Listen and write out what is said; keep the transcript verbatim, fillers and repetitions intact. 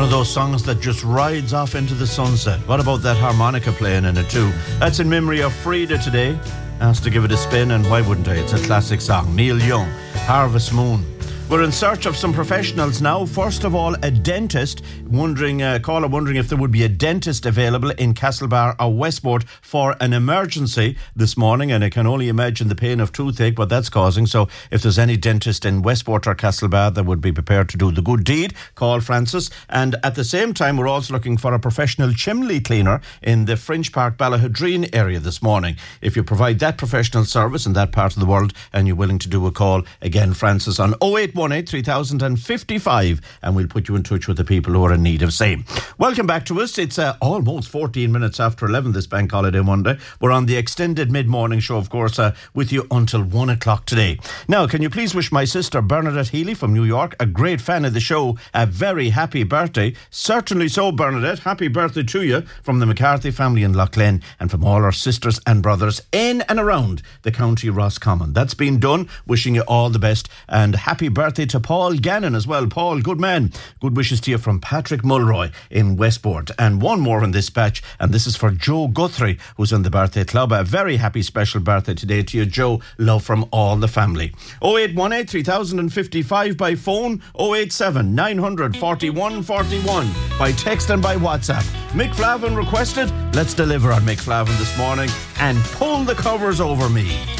of those songs that just rides off into the sunset. What about that harmonica playing in it too? That's in memory of Frida today. Asked to give it a spin, and why wouldn't I? It's a classic song. Neil Young, Harvest Moon. We're in search of some professionals now. First of all, a dentist. Wondering, uh, caller wondering if there would be a dentist available in Castlebar or Westport for an emergency this morning. And I can only imagine the pain of toothache what that's causing. So if there's any dentist in Westport or Castlebar that would be prepared to do the good deed, call Francis. And at the same time, we're also looking for a professional chimney cleaner in the Fringe Park Ballahadreen area this morning. If you provide that professional service in that part of the world and you're willing to do a call, again, Francis on oh eight one eight, three thousand fifty-five, and we'll put you in touch with the people who are in need of same. Welcome back to us. It's uh, almost fourteen minutes after eleven this bank holiday Monday. We're on the extended mid-morning show, of course, uh, with you until one o'clock today. Now, can you please wish my sister Bernadette Healy from New York, a great fan of the show, a very happy birthday? Certainly so, Bernadette. Happy birthday to you from the McCarthy family in Loughlin and from all our sisters and brothers in and around the county Roscommon. That's been done. Wishing you all the best, and happy birthday to Paul Gannon as well. Paul, good man. Good wishes to you from Patrick Mulroy in Westport. And one more in this batch, and this is for Joe Guthrie, who's in the birthday club. A very happy special birthday today to you, Joe. Love from all the family. oh eight one eight, three thousand fifty-five by phone, oh eight seven, nine hundred, forty-one forty-one by text and by WhatsApp. Mick Flavin requested. Let's deliver on Mick Flavin this morning and pull the covers over me.